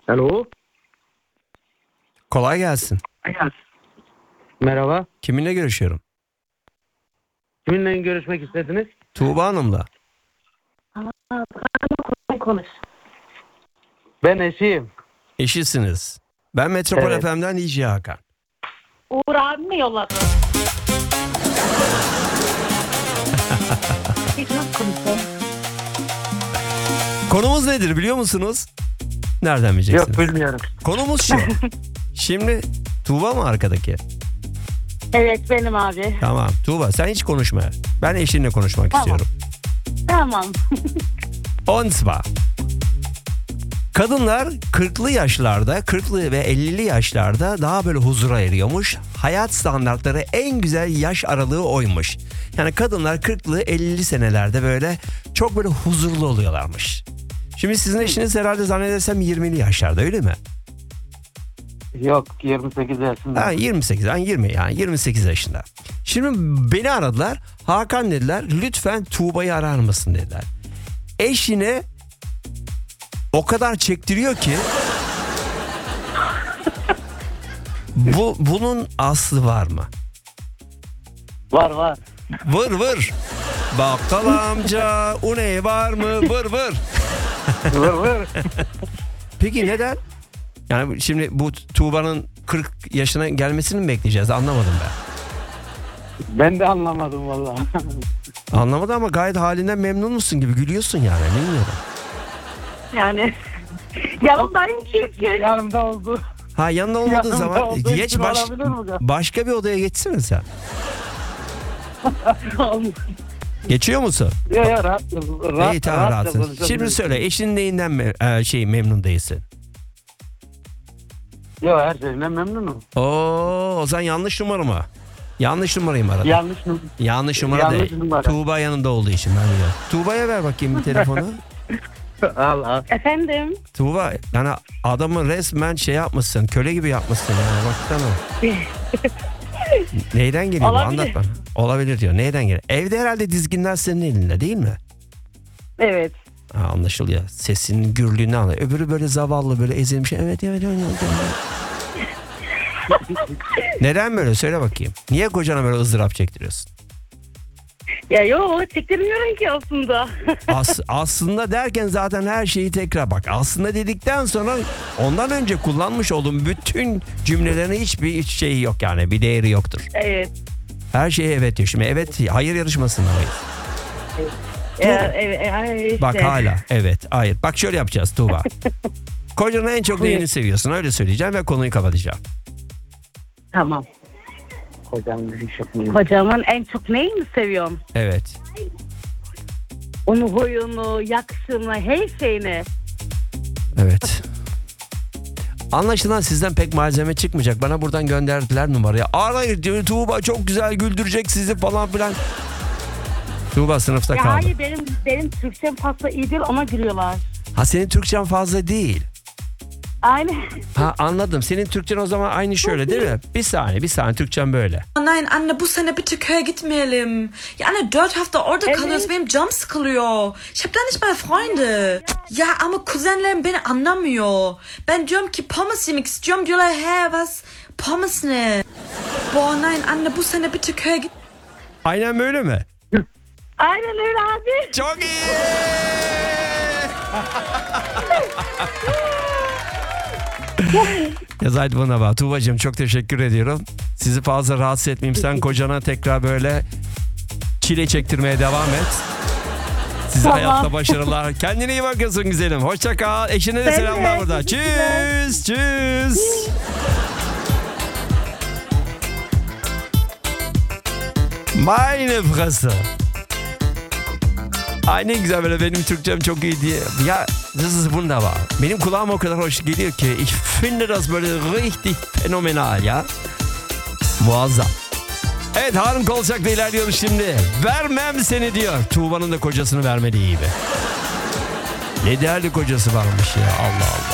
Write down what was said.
Alo. Kolay gelsin. Merhaba. Kiminle görüşüyorum? Kiminle görüşmek istediniz? Tuğba Hanım'la. Konuş. Ben eşiyim. Eşisiniz. Ben Metropol Evet. FM'den DJ Hakan. Uğur abi mi yolladı? Hiç nasıl konuşuyor? Konumuz nedir biliyor musunuz? Nereden bileceksiniz? Yok bilmiyorum. Konumuz şu. Şimdi Tuğba mı arkadaki? Evet benim abi. Tamam. Tuğba sen hiç konuşma. Ben eşinle konuşmak Tamam. istiyorum. Tamam. Und zwar. Kadınlar 40'lı yaşlarda, 40'lı ve 50'li yaşlarda daha böyle huzura eriyormuş. Hayat standartları en güzel yaş aralığı oymuş. Yani kadınlar 40'lı 50'li senelerde böyle çok böyle huzurlu oluyorlarmış. Şimdi sizin eşiniz herhalde zannedersem 20'li yaşlarda öyle mi? Yok 28 yaşında. Ha 28 yani 20 yani 28 yaşında. Şimdi beni aradılar. Hakan dediler lütfen Tuğba'yı arar mısın dediler. Eşine o kadar çektiriyor ki bunun aslı var mı? Var. Vır vır. Bakkal amca o ne var mı? Vır vır. Vır. Peki neden? Yani şimdi bu Tuğba'nın 40 yaşına gelmesini mi bekleyeceğiz? Anlamadım ben. Ben de anlamadım vallahi. Anlamadı ama gayet halinden memnun musun gibi gülüyorsun yani bilmiyorum. Yani yanımdayım çünkü. Yanımda oldu. Ha yanında olmadığı Yanımda zaman olduğu geç için olabilir mi ya? başka bir odaya geçsene sen. Geçiyor musun? Yok rahat. İyi tamam rahatsın. Şimdi söyle eşinin neyinden memnun değilsin? Yok her şeyinden memnunum. O zaman yanlış numara mı? Yanlış numarayı mı aradın? Yanlış numara Yanlış değil. numara. Tuğba yanında olduğu için ben biliyorum. Tuğba'ya ver bakayım bir telefonu. al. Efendim? Tuğba yani adamı resmen şey yapmışsın. Köle gibi yapmışsın yani baksana. Neyden geliyor bu? Olabilir. Anlat bana. Olabilir diyor. Neyden geliyor? Evde herhalde dizginler senin elinde değil mi? Evet. Ha, anlaşılıyor. Sesinin gürlüğünü anlıyor. Öbürü böyle zavallı böyle ezilmiş. Evet. Neden böyle? Söyle bakayım. Niye kocana böyle ızdırap çektiriyorsun? Ya yok çektirmiyorum ki aslında. Aslında derken zaten her şeyi tekrar bak. Aslında dedikten sonra ondan önce kullanmış olduğum bütün cümlelerin hiçbir şeyi yok yani. Bir değeri yoktur. Evet. Her şeye evet diyor. Şimdi evet hayır yarışmasındayız. Evet. Bak hala evet hayır. Bak şöyle yapacağız Tuğba. Kocanın en çok neyini seviyorsun öyle söyleyeceğim ve konuyu kapatacağım. Tamam. Kocamın en çok neyini seviyorum? Evet. Onun huyunu, yakışını, her şeyini. Evet. Anlaşılan sizden pek malzeme çıkmayacak. Bana buradan gönderdiler numarayı. Arayın diyor Tuğba çok güzel güldürecek sizi falan filan. Tuğba sınıfta Ya kaldı. hayır benim Türkçem fazla iyi değil ona gülüyorlar. Ha senin Türkçen fazla değil. Aynen. Ha anladım. Senin Türkçen o zaman aynı şöyle değil mi? Bir saniye Türkçem böyle. Oh nein Anne bu sene bitte köye gitmeyelim. Ya Anne dört hafta orada kalıyoruz benim canım sıkılıyor. Ich hab da nicht mal Freunde. Ya ama kuzenlerim beni anlamıyor. Ben diyorum ki Pommes yemek istiyorum diyorlar he was Pommes ne? Boah nein Anne bu sene bitte köye git. Aynen böyle mi? Aynen öyle abi. Çok iyi. Yazaydı bana bak. Tuğbacığım çok teşekkür ediyorum. Sizi fazla rahatsız etmeyeyim. Sen kocana tekrar böyle çile çektirmeye devam et. Size Tamam. hayatta başarılar. Kendine iyi bakıyorsun güzelim. Hoşça kal. Eşine de Ben selamlar de. burada. Teşekkürler. Tschüss. Meine Fresse. Ay ne güzel böyle benim Türkçem çok iyi diye. Ya das ist wunderbar. Benim kulağıma o kadar hoş geliyor ki. Ich finde das böyle richtig phänomenal ya. Muazzam. Evet Harun Kolçak'la ilerliyoruz şimdi. Vermem seni diyor. Tuğba'nın da kocasını vermediği gibi. Ne değerli kocası varmış ya Allah Allah.